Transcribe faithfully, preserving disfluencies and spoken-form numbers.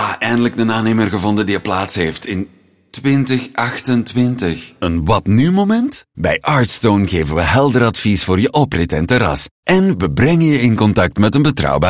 Ah, eindelijk een aannemer gevonden die plaats heeft in twintig achtentwintig. Een wat nu moment? Bij Artstone geven we helder advies voor je oprit en terras. En we brengen je in contact met een betrouwbaar